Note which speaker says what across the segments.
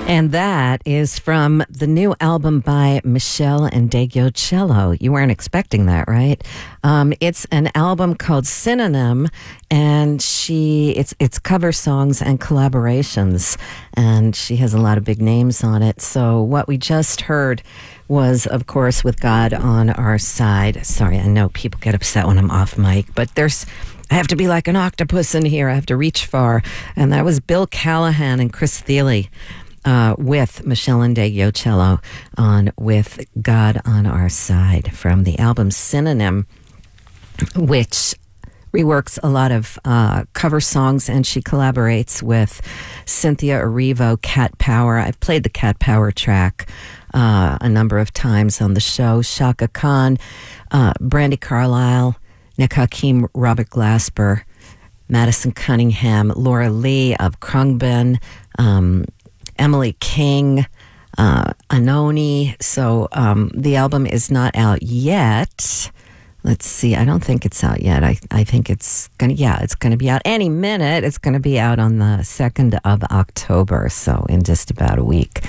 Speaker 1: And that is from the new album by Meshell Ndegeocello. You weren't expecting that, right? It's an album called Synonym, and it's cover songs and collaborations, and she has a lot of big names on it. So what we just heard was, of course, With God on Our Side. Sorry, I know people get upset when I'm off mic, but I have to be like an octopus in here. I have to reach far. And that was Bill Callahan and Chris Thiele with Meshell Ndegeocello on With God on Our Side from the album Synonym, which reworks a lot of cover songs, and she collaborates with Cynthia Erivo, Cat Power. I've played the Cat Power track a number of times on the show. Shaka Khan, Brandy Carlisle, Nick Hakim, Robert Glasper, Madison Cunningham, Laura Lee of Khruangbin, Emily King, Anoni. So the album is not out yet. Let's see. I don't think it's out yet. I think it's going to be out any minute. It's going to be out on the 2nd of October. So in just about a week.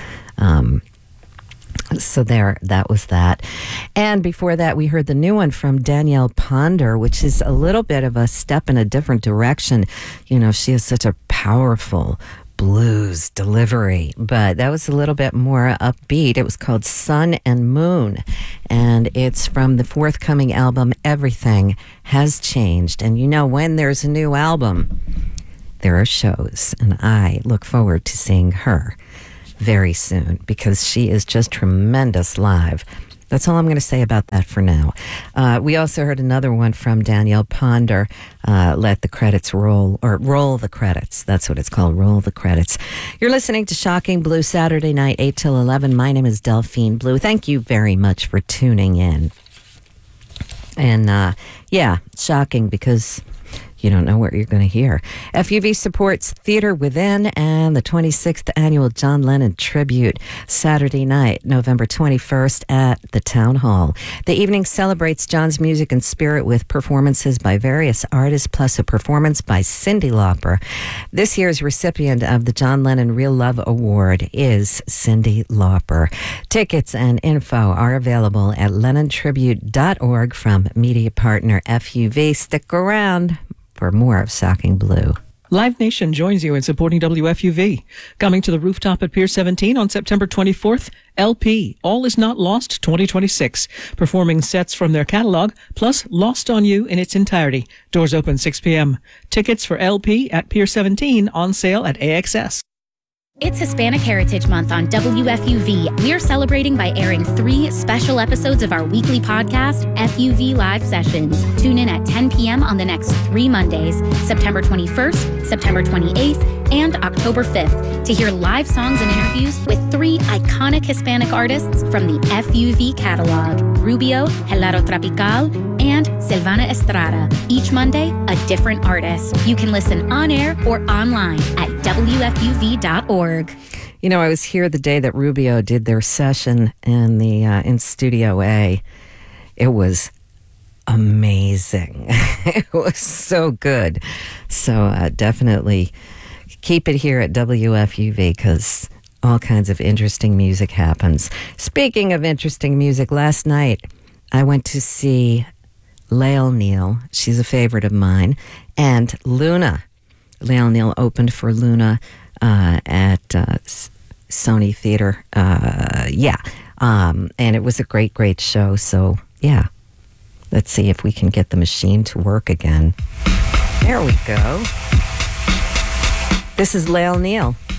Speaker 1: So that was that. And before that, we heard the new one from Danielle Ponder, which is a little bit of a step in a different direction. You know, she has such a powerful blues delivery, but that was a little bit more upbeat. It was called Sun and Moon, and it's from the forthcoming album Everything Has Changed. And you know, when there's a new album, there are shows, and I look forward to seeing her very soon because she is just tremendous live. That's all I'm going to say about that for now. We also heard another one from Danielle Ponder, Let the Credits Roll, or Roll the Credits. That's what it's called, Roll the Credits. You're listening to Shocking Blue, Saturday night, 8 till 11. My name is Delphine Blue. Thank you very much for tuning in. And, shocking because you don't know what you're going to hear. FUV supports Theater Within and the 26th Annual John Lennon Tribute, Saturday night, November 21st at the Town Hall. The evening celebrates John's music and spirit with performances by various artists, plus a performance by Cyndi Lauper. This year's recipient of the John Lennon Real Love Award is Cyndi Lauper. Tickets and info are available at lennontribute.org from media partner FUV. Stick around for more of Shocking Blue.
Speaker 2: Live Nation joins you in supporting WFUV. Coming to the rooftop at Pier 17 on September 24th, LP, All Is Not Lost 2026. Performing sets from their catalog, plus Lost on You in its entirety. Doors open 6 p.m. Tickets for LP at Pier 17 on sale at AXS.
Speaker 3: It's Hispanic Heritage Month on WFUV. We're celebrating by airing 3 special episodes of our weekly podcast, FUV Live Sessions. Tune in at 10 p.m. on the next 3 Mondays, September 21st, September 28th, and October 5th, to hear live songs and interviews with 3 iconic Hispanic artists from the FUV catalog, Rubio, Helado Tropical, and Silvana Estrada. Each Monday, a different artist. You can listen on air or online at WFUV.org.
Speaker 1: You know, I was here the day that Rubio did their session in Studio A. It was amazing. It was so good. So definitely keep it here at WFUV because all kinds of interesting music happens. Speaking of interesting music, last night I went to see Lael Neal. She's a favorite of mine. And Luna. Lael Neal opened for Luna at Sony Theater. And it was a great, great show. So, yeah. Let's see if we can get the machine to work again. There we go. This is Lael Neal.